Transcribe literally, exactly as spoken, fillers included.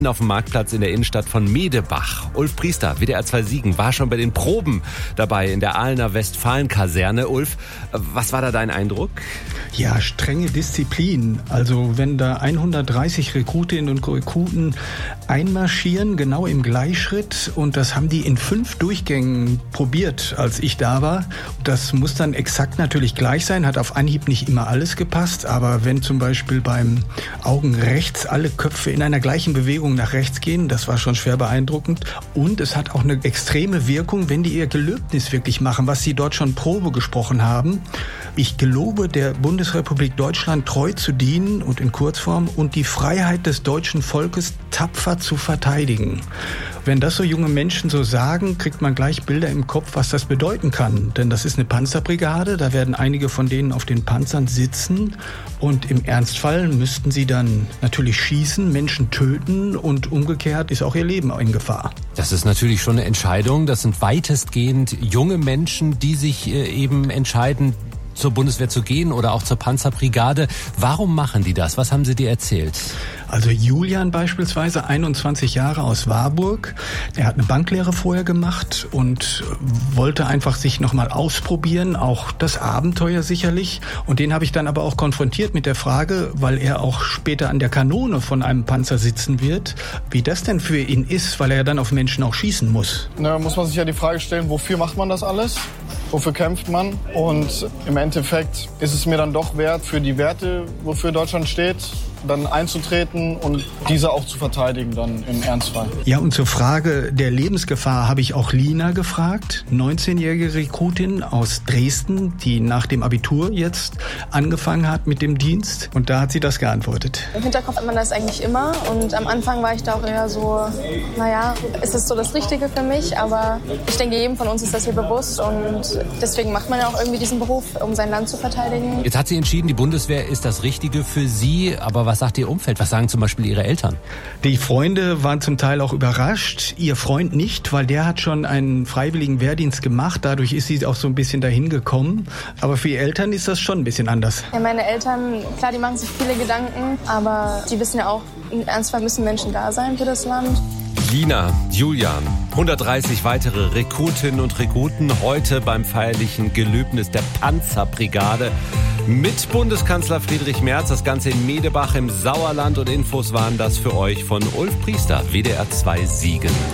auf dem Marktplatz in der Innenstadt von Medebach. Ulf Priester, W D R zwei Siegen, war schon bei den Proben dabei in der Ahlener Westfalen-Kaserne. Ulf, was war da dein Eindruck? Ja, strenge Disziplin. Also wenn da hundertdreißig Rekrutinnen und Rekruten einmarschieren, genau im Gleichschritt, und das haben die in fünf Durchgängen probiert, als ich da war. Das muss dann exakt natürlich gleich sein, hat auf Anhieb nicht immer alles gepasst, aber wenn zum Beispiel beim Augen rechts alle Köpfe in einer gleichen Bewegung nach rechts gehen, das war schon schwer beeindruckend. Und es hat auch eine extreme Wirkung, wenn die ihr Gelöbnis wirklich machen, was sie dort schon Probe gesprochen haben. Ich gelobe der Bundesrepublik Deutschland treu zu dienen und in Kurzform und die Freiheit des deutschen Volkes tapfer zu verteidigen. Wenn das so junge Menschen so sagen, kriegt man gleich Bilder im Kopf, was das bedeuten kann. Denn das ist eine Panzerbrigade, da werden einige von denen auf den Panzern sitzen und im Ernstfall müssten sie dann natürlich schießen, Menschen töten und umgekehrt ist auch ihr Leben in Gefahr. Das ist natürlich schon eine Entscheidung. Das sind weitestgehend junge Menschen, die sich eben entscheiden, zur Bundeswehr zu gehen oder auch zur Panzerbrigade. Warum machen die das? Was haben sie dir erzählt? Also Julian beispielsweise, einundzwanzig Jahre aus Warburg. Er hat eine Banklehre vorher gemacht und wollte einfach sich nochmal ausprobieren, auch das Abenteuer sicherlich. Und den habe ich dann aber auch konfrontiert mit der Frage, weil er auch später an der Kanone von einem Panzer sitzen wird, wie das denn für ihn ist, weil er ja dann auf Menschen auch schießen muss. Da muss man sich ja die Frage stellen, wofür macht man das alles? Wofür kämpft man? Und im Endeffekt ist es mir dann doch wert, für die Werte, wofür Deutschland steht, dann einzutreten und diese auch zu verteidigen dann im Ernstfall. Ja, und zur Frage der Lebensgefahr habe ich auch Lina gefragt, neunzehnjährige Rekrutin aus Dresden, die nach dem Abitur jetzt angefangen hat mit dem Dienst. Und da hat sie das geantwortet. Im Hinterkopf hat man das eigentlich immer und am Anfang war ich da auch eher so, naja, ist es so das Richtige für mich? Aber ich denke, jedem von uns ist das hier bewusst und deswegen macht man ja auch irgendwie diesen Beruf, um sein Land zu verteidigen. Jetzt hat sie entschieden, die Bundeswehr ist das Richtige für sie, aber was sagt Ihr Umfeld? Was sagen zum Beispiel Ihre Eltern? Die Freunde waren zum Teil auch überrascht. Ihr Freund nicht, weil der hat schon einen freiwilligen Wehrdienst gemacht. Dadurch ist sie auch so ein bisschen dahin gekommen. Aber für die Eltern ist das schon ein bisschen anders. Ja, meine Eltern, klar, die machen sich viele Gedanken, aber die wissen ja auch, im Ernstfall müssen Menschen da sein für das Land. Lina, Julian, hundertdreißig weitere Rekrutinnen und Rekruten heute beim feierlichen Gelöbnis der Panzerbrigade mit Bundeskanzler Friedrich Merz. Das Ganze in Medebach im Sauerland, und Infos waren das für euch von Ulf Priester, W D R zwei Siegen.